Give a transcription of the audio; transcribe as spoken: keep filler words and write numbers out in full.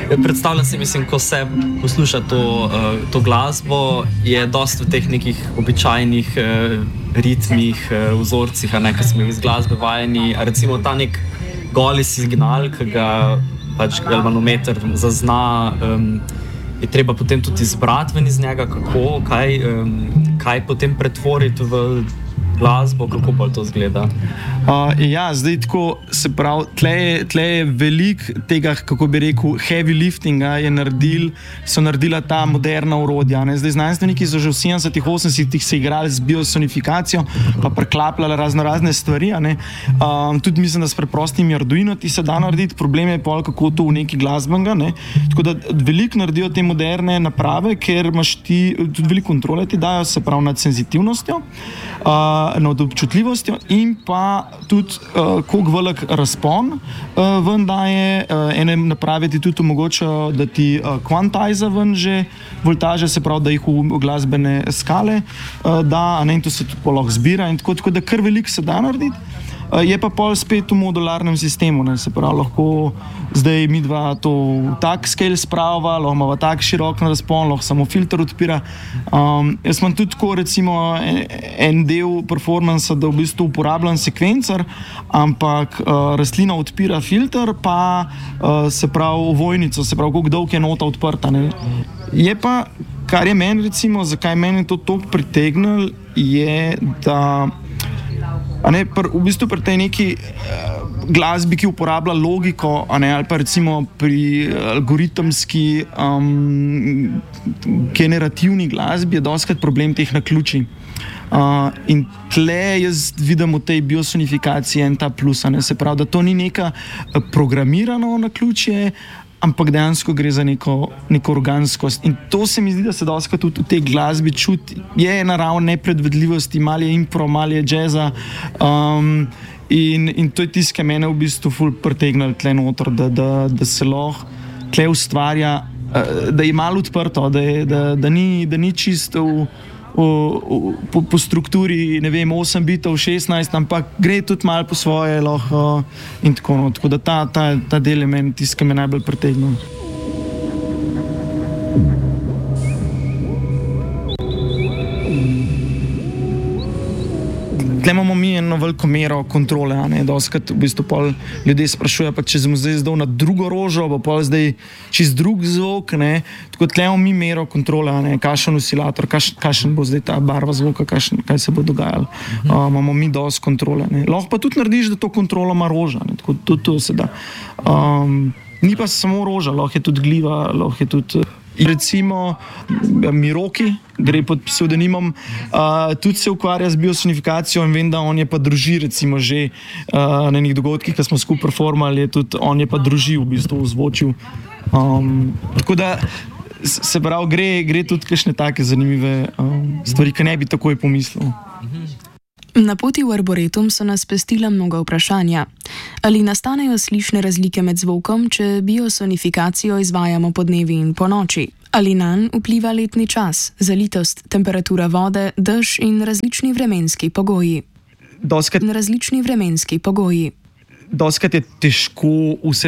Predstavljam si, mislim, ko se posluša to, uh, to glasbo, je dosti v teh nekih običajnih uh, ritmih, uh, vzorcih, a ne, ki smo jih iz glasbe vajeni. A recimo ta nek goli signal, ki ga pač galvanometer zazna, um, je treba potem tudi izbrati ven iz njega, kako, kaj, um, kaj potem pretvoriti v glasbo, kako pa to izgleda? Uh, ja, zdaj tako se pravi, tle je, tle je velik tega, kako bi rekel, heavy liftinga je naredil, so naredila ta moderna orodja. Ne? Zdaj znanstveniki so že v sedemdesetih, osemdesetih se igrali z biosonifikacijo, pa preklapljali razno razne stvari. Ne? Um, tudi mislim, da s preprostimi Arduino ti se da narediti, problem je pol, kako to v neki glasbenega. Ne? Tako da veliko naredijo te moderne naprave, ker imaš ti tudi veliko kontrole ti dajo, se pravi nad senzitivnostjo, uh, nad občutljivostjo in pa tudi uh, koliko velik razpon uh, ven daje. Uh, ene naprave ti tudi omogočajo, da ti uh, kvantiza ven že voltaže, se pravi, da jih v glasbene skale uh, da, a ne, in to se tudi lahko zbira in tako, tako da kar veliko se da narediti. Uh, je pa pol spet v modularnem sistemu, ne, se pravi, lahko zdaj mi dva to v tak scale sprava, lahko imamo tak širok razpon, lahko samo filter odpira. Um, jaz imam tudi tako recimo en, en del performansa, da v bistvu uporabljam sekvencer, ampak uh, rastlina odpira filter, pa uh, se pravi ovojnico, se pravi, koliko dolg je nota odprta. Ne. Je pa, kar je meni recimo, zakaj meni to toliko pritegnilo, je, da a ne, pr, v bistvu pri tej neki uh, glasbi, ki uporablja logiko, a ne, ali pa recimo pri algoritemski um, generativni glasbi je dostikrat problem teh naključij. Uh, in tle jaz vidim v tej biosonifikaciji en ta plus, a ne, se pravi, da to ni neka programirano naključje, ampak dejansko gre za neko, neko organskost. In to se mi zdi, da se dostikrat tudi v tej glasbi čuti. Je naravno nepredvidljivosti, malo je impro, malo je džeza. Um, in, in to je tisto, ki mene v bistvu ful pritegnilo tle noter, da, da, da se lahko tle ustvarja, uh, da je malo odprto, da, je, da, da, ni, da ni čisto v, v, v, po, po strukturi, ne vem, osem bitov, šestnajst, ampak gre tudi malo po svoje lahko in tako no. Tako da ta, ta, ta del je meni tisti, ki me najbolj pritegnil. Tle imamo mi eno veliko mero kontrole, a ne, doskrat v bistvu pol ljudje sprašujejo, pa če sem zdaj zdal na drugo rožo, pa pol zdaj čist drug zvok, ne, tako tle imamo mi mero kontrole, a ne, kakšen oscilator, kaš, kakšen bo zdaj ta barva zvoka, kakšen, kaj se bo dogajalo. Uh, imamo mi dosti kontrole, ne. Lahko pa tudi narediš, da to kontrolo ima roža, ne, tako tudi to se da. Um, ni pa samo roža, lahko je tudi gliva, lahko je tudi... Recimo Miroki, gre pod psevdonimom, uh, tudi se ukvarja z biosonifikacijo in vem, da on je pa druži recimo že uh, na nekih dogodkih, ki smo skupaj performali, je tudi on je pa druži v bistvu v zvočju. Um, tako da se pravi, gre, gre tudi kakšne take zanimive um, stvari, ki ne bi takoj pomislil. Na poti v Arboretum so nas pestila mnoga vprašanja. Ali nastanejo slišne razlike med zvokom, če biosonifikacijo izvajamo po dnevi in po noči? Ali nanj vpliva letni čas, zalitost, temperatura vode, dež in različni vremenski pogoji? Doskrat, različni vremenski pogoji. Doskrat je težko vse